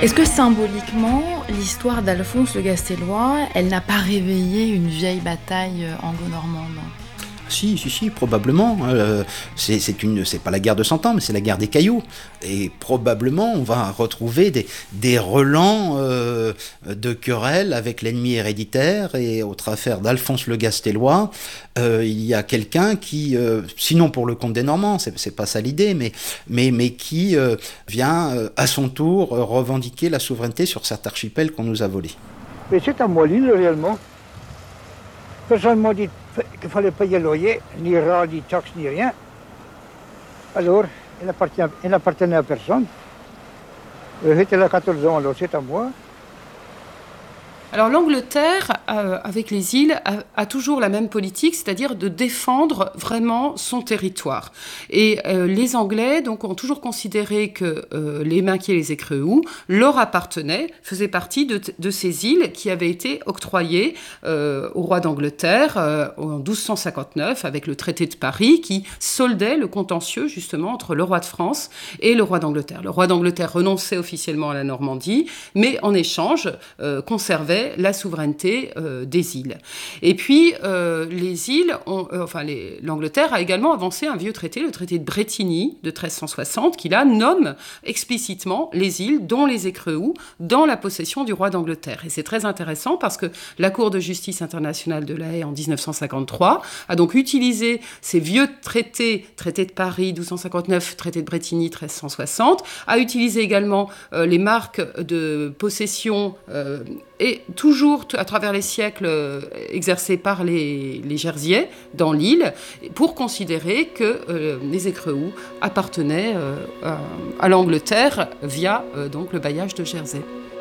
Est-ce que symboliquement, l'histoire d'Alphonse le Gastellois, elle n'a pas réveillé une vieille bataille anglo-normande ? Si, probablement. C'est pas la guerre de 100 ans, mais c'est la guerre des cailloux. Et probablement, on va retrouver des relents de querelles avec l'ennemi héréditaire. Et autre affaire d'Alphonse le Gastellois, il y a quelqu'un qui, sinon pour le compte des Normands, c'est pas ça l'idée, mais qui vient à son tour revendiquer la souveraineté sur cet archipel qu'on nous a volé. Mais c'est à moi l'île réellement. Personne ne m'a dit qu'il fallait payer le loyer, ni rang, ni taxe, ni rien. Alors, il n'appartenait à personne. J'étais là 14 ans, alors c'est à moi. Alors l'Angleterre, avec les îles, a toujours la même politique, c'est-à-dire de défendre vraiment son territoire. Et les Anglais donc, ont toujours considéré que les Minquiers et les Écréoues leur appartenaient, faisaient partie de ces îles qui avaient été octroyées au roi d'Angleterre en 1259 avec le traité de Paris qui soldait le contentieux justement entre le roi de France et le roi d'Angleterre. Le roi d'Angleterre renonçait officiellement à la Normandie, mais en échange conservait la souveraineté des îles. Et puis, les îles l'Angleterre a également avancé un vieux traité, le traité de Bretigny de 1360, qui là nomme explicitement les îles, dont les Écréoues, dans la possession du roi d'Angleterre. Et c'est très intéressant parce que la Cour de justice internationale de La Haye en 1953 a donc utilisé ces vieux traités, traité de Paris 1259, traité de Bretigny 1360, a utilisé également les marques de possession et toujours à travers les siècles exercés par les Jersiais dans l'île, pour considérer que les Écréoues appartenaient à l'Angleterre via donc le bailliage de Jersey.